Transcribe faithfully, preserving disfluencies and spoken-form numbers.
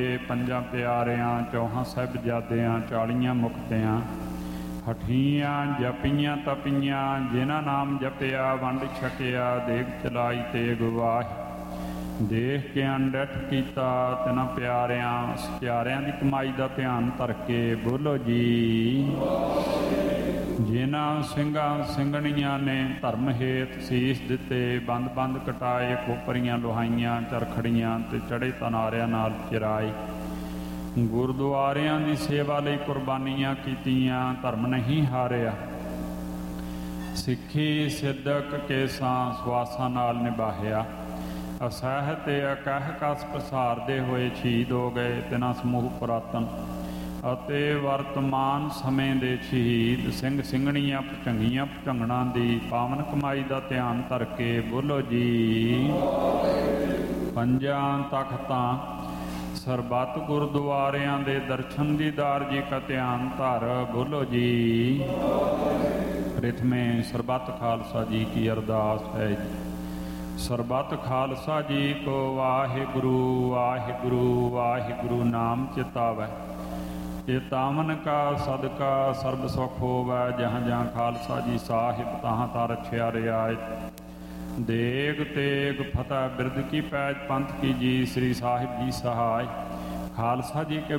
ਪੰਜਾਂ ਪਿਆਰਿਆਂ ਚੌਹਾਂ ਸਾਹਿਬਜ਼ਾਦਿਆਂ ਚਾਲੀਆਂ ਮੁਕਤਿਆਂ ਹਠੀਆਂ ਜਪੀਆਂ ਤਪੀਆਂ ਜਿਨ੍ਹਾਂ ਨਾਮ ਜਪਿਆ ਵੰਡ ਛਕਿਆ ਦੇਗ ਚਲਾਈ ਤੇਗ ਵਾਹੀ ਦੇਖ ਕੇ ਅਣਡਿੱਠ ਕੀਤਾ ਤਿਨਾਂ ਪਿਆਰਿਆਂ ਪਿਆਰਿਆਂ ਦੀ ਕਮਾਈ ਦਾ ਧਿਆਨ ਧਰ ਕੇ ਬੋਲੋ ਜੀ। ਜਿਨ੍ਹਾਂ ਸਿੰਘਾਂ ਸਿੰਘਣੀਆਂ ਨੇ ਧਰਮ ਹੇਤ ਸੀਸ ਦਿੱਤੇ ਬੰਦ ਬੰਦ ਕਟਾਏ ਖੋਪਰੀਆਂ ਲੋਹਾਈਆਂ ਚਰਖੜੀਆਂ ਤੇ ਚੜੇ ਤਨਾਰਿਆਂ ਨਾਲ ਚਿਰਾਏ ਗੁਰਦੁਆਰਿਆਂ ਦੀ ਸੇਵਾ ਲਈ ਕੁਰਬਾਨੀਆਂ ਕੀਤੀਆਂ ਧਰਮ ਨਹੀਂ ਹਾਰਿਆ ਸਿੱਖੀ ਸਿੱਧਕ ਕੇਸਾਂ ਸਵਾਸਾਂ ਨਾਲ ਨਿਭਾਹਿਆ ਅਸਹਿ ਤੇ ਅਕਹਿ ਕਸ ਪ੍ਰਸਾਰਦੇ ਹੋਏ ਸ਼ਹੀਦ ਹੋ ਗਏ ਤਿਨਾਂ ਸਮੂਹ ਪੁਰਾਤਨ ਅਤੇ ਵਰਤਮਾਨ ਸਮੇਂ ਦੇ ਸ਼ਹੀਦ ਸਿੰਘ ਸਿੰਘਣੀਆਂ ਭੁਚੰਗੀਆਂ ਭੁਚੰਗਣਾਂ ਦੀ ਪਾਵਨ ਕਮਾਈ ਦਾ ਧਿਆਨ ਧਰ ਕੇ ਬੋਲੋ ਜੀ। ਪੰਜਾਂ ਤਖਤਾਂ ਸਰਬੱਤ ਗੁਰਦੁਆਰਿਆਂ ਦੇ ਦਰਸ਼ਨ ਦੀਦਾਰ ਜੀ ਕਾ ਧਿਆਨ ਧਰ ਬੋਲੋ ਜੀ। ਪ੍ਰਥਮੇ ਸਰਬੱਤ ਖਾਲਸਾ ਜੀ ਕੀ ਅਰਦਾਸ ਹੈ ਜੀ। ਸਰਬੱਤ ਖਾਲਸਾ ਜੀ ਕੋ ਵਾਹਿਗੁਰੂ ਵਾਹਿਗੁਰੂ ਵਾਹਿਗੁਰੂ ਨਾਮ ਚਿਤਾਵੈ ਚੇਤਾਵਨ ਕਾ ਸਦਕਾ ਸਰਬ ਸੁਖ ਹੋਵੈ ਜਹਾਂ ਜਹਾਂ ਖਾਲਸਾ ਜੀ ਸਾਹਿਬ ਤਹਾਂ ਤਾਂ ਰਖਿਆ ਰਿਆਇਤ ਦੇਗ ਤੇਗ ਫਤਿਹ ਬਿਰਦ ਕੀ ਪੈਜ ਪੰਥ ਕੀ ਜੀ ਸ੍ਰੀ ਸਾਹਿਬ ਜੀ ਸਹਾਇ ਖਾਲਸਾ ਜੀ ਕੇ